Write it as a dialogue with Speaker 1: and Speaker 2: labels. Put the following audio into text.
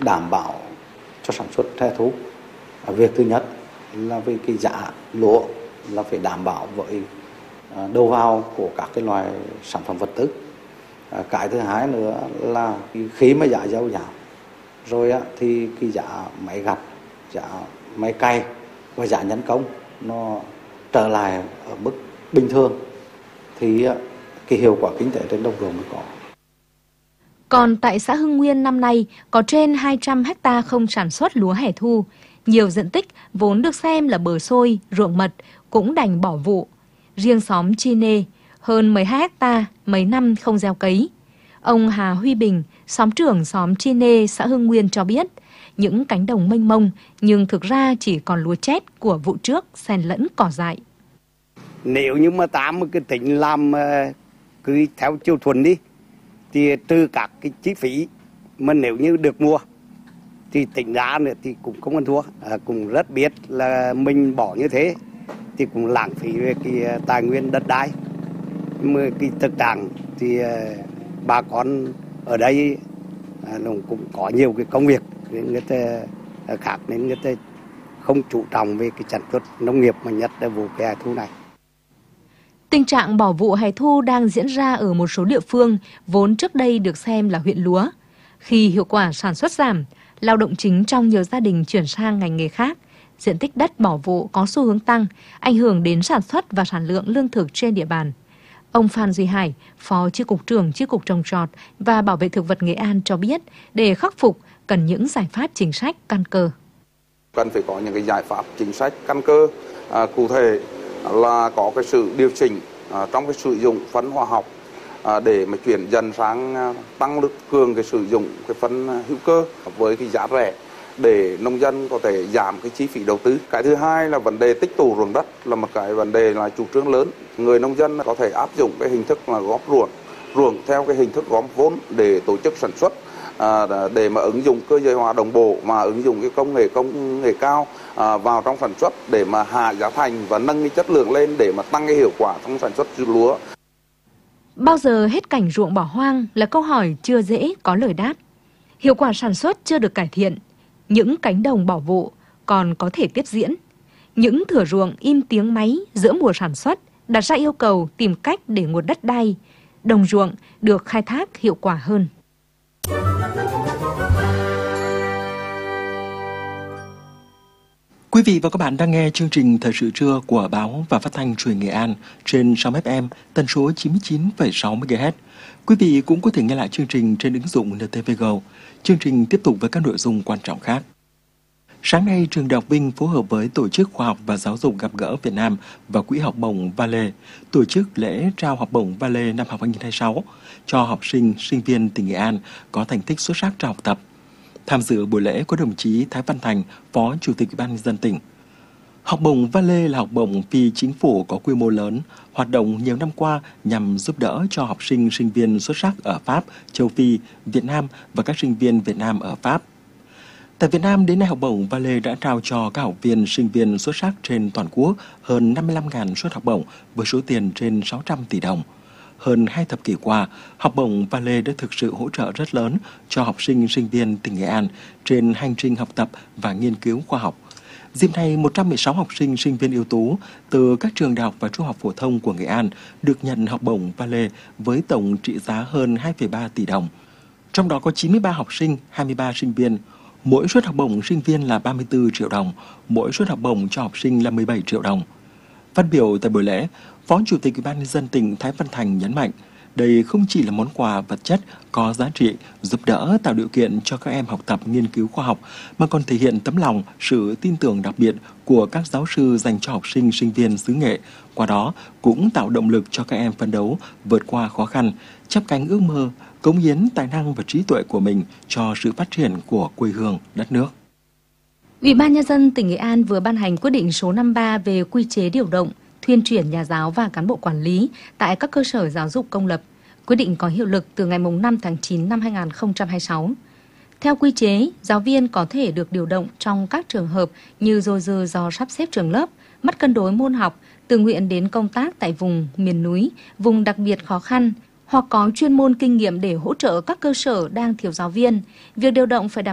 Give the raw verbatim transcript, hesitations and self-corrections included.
Speaker 1: đảm bảo cho sản xuất hè thu. Việc thứ nhất là về cái giá lúa là phải đảm bảo với đầu vào của các cái loại sản phẩm vật tư. Cái thứ hai nữa là khi mà giá dầu giảm rồi thì cái giá máy gặt, giá máy cày và giá nhân công nó trở lại ở mức bình thường thì cái hiệu quả kinh tế trên đồng ruộng mới có.
Speaker 2: Còn tại xã Hưng Nguyên năm nay có trên hai trăm ha không sản xuất lúa hè thu. Nhiều diện tích vốn được xem là bờ xôi, ruộng mật cũng đành bỏ vụ. Riêng xóm Chi Nê, hơn mười hai ha mấy năm không gieo cấy. Ông Hà Huy Bình, xóm trưởng xóm Chi Nê, xã Hưng Nguyên cho biết, những cánh đồng mênh mông nhưng thực ra chỉ còn lúa chét của vụ trước xen lẫn cỏ dại.
Speaker 3: Nếu như mà ta một cái tỉnh làm cứ theo chiều thuần đi, thì trừ các cái chi phí mà nếu như được mua thì tỉnh ra nữa thì cũng không ăn thua. À, cũng rất biết là mình bỏ như thế thì cũng lãng phí về cái tài nguyên đất đai. Nhưng mà cái thực trạng thì bà con ở đây à, cũng có nhiều cái công việc nên người ta khác nên người ta không chú trọng về cái sản xuất nông nghiệp mà nhất là vụ hè thu này.
Speaker 2: Tình trạng bỏ vụ hè thu đang diễn ra ở một số địa phương vốn trước đây được xem là huyện lúa. Khi hiệu quả sản xuất giảm, lao động chính trong nhiều gia đình chuyển sang ngành nghề khác, diện tích đất bỏ vụ có xu hướng tăng, ảnh hưởng đến sản xuất và sản lượng lương thực trên địa bàn. Ông Phan Duy Hải, Phó Chi cục trưởng Chi cục Trồng trọt và Bảo vệ thực vật Nghệ An cho biết, để khắc phục cần những giải pháp chính sách căn cơ.
Speaker 4: Cần phải có những cái giải pháp chính sách căn cơ, à, cụ thể là có cái sự điều chỉnh à, trong cái sử dụng phân hóa học à, để mà chuyển dần sang à, tăng lực cường cái sử dụng cái phân hữu cơ với cái giá rẻ để nông dân có thể giảm cái chi phí đầu tư. Cái thứ hai là vấn đề tích tụ ruộng đất là một cái vấn đề là chủ trương lớn. Người nông dân có thể áp dụng cái hình thức là góp ruộng, ruộng theo cái hình thức góp vốn để tổ chức sản xuất. À, để mà ứng dụng cơ giới hóa đồng bộ mà ứng dụng cái công nghệ công nghệ cao à, vào trong sản xuất để mà hạ giá thành và nâng cái chất lượng lên để mà tăng cái hiệu quả trong sản xuất lúa.
Speaker 2: Bao giờ hết cảnh ruộng bỏ hoang là câu hỏi chưa dễ có lời đáp. Hiệu quả sản xuất chưa được cải thiện, những cánh đồng bỏ vụ còn có thể tiếp diễn. Những thửa ruộng im tiếng máy giữa mùa sản xuất đặt ra yêu cầu tìm cách để nguồn đất đai, đồng ruộng được khai thác hiệu quả hơn.
Speaker 5: Quý vị và các bạn đang nghe chương trình Thời sự trưa của Báo và Phát thanh Truyền hình Nghệ An trên sóng ép em tần số chín mươi chín phẩy sáu mê ga héc. Quý vị cũng có thể nghe lại chương trình trên ứng dụng en tê vê Go. Chương trình tiếp tục với các nội dung quan trọng khác. Sáng nay, Trường Đại học Vinh phối hợp với Tổ chức Khoa học và Giáo dục Gặp gỡ Việt Nam và Quỹ học bổng Vale tổ chức lễ trao học bổng Vale năm học hai nghìn không trăm hai mươi sáu cho học sinh, sinh viên tỉnh Nghệ An có thành tích xuất sắc trong học tập. Tham dự buổi lễ có đồng chí Thái Văn Thành, Phó Chủ tịch Ủy ban nhân dân tỉnh. Học bổng Vale là học bổng phi chính phủ có quy mô lớn, hoạt động nhiều năm qua nhằm giúp đỡ cho học sinh, sinh viên xuất sắc ở Pháp, châu Phi, Việt Nam và các sinh viên Việt Nam ở Pháp. Tại Việt Nam, đến nay học bổng Vale đã trao cho các học viên, sinh viên xuất sắc trên toàn quốc hơn năm mươi lăm nghìn suất học bổng với số tiền trên sáu trăm tỷ đồng. Hơn hai thập kỷ qua, học bổng Vale đã thực sự hỗ trợ rất lớn cho học sinh, sinh viên tỉnh Nghệ An trên hành trình học tập và nghiên cứu khoa học. Dịp này, một trăm mười sáu học sinh, sinh viên ưu tú từ các trường đại học và trung học phổ thông của Nghệ An được nhận học bổng Vale với tổng trị giá hơn hai phẩy ba tỷ đồng. Trong đó có chín mươi ba học sinh, hai mươi ba sinh viên. Mỗi suất học bổng sinh viên là ba mươi tư triệu đồng, mỗi suất học bổng cho học sinh là mười bảy triệu đồng. Phát biểu tại buổi lễ, Phó Chủ tịch Ủy ban nhân dân tỉnh Thái Văn Thành nhấn mạnh, đây không chỉ là món quà vật chất có giá trị giúp đỡ tạo điều kiện cho các em học tập nghiên cứu khoa học, mà còn thể hiện tấm lòng, sự tin tưởng đặc biệt của các giáo sư dành cho học sinh, sinh viên xứ Nghệ. Qua đó cũng tạo động lực cho các em phấn đấu, vượt qua khó khăn, chắp cánh ước mơ, cống hiến tài năng và trí tuệ của mình cho sự phát triển của quê hương, đất nước.
Speaker 2: Ủy ban nhân dân tỉnh Nghệ An vừa ban hành quyết định số năm mươi ba về quy chế điều động, thuyên chuyển nhà giáo và cán bộ quản lý tại các cơ sở giáo dục công lập. Quyết định có hiệu lực từ ngày năm tháng chín năm hai nghìn không trăm hai mươi sáu. Theo quy chế, giáo viên có thể được điều động trong các trường hợp như dôi dư do sắp xếp trường lớp, mất cân đối môn học, tự nguyện đến công tác tại vùng miền núi, vùng đặc biệt khó khăn, hoặc có chuyên môn kinh nghiệm để hỗ trợ các cơ sở đang thiếu giáo viên. Việc điều động phải đảm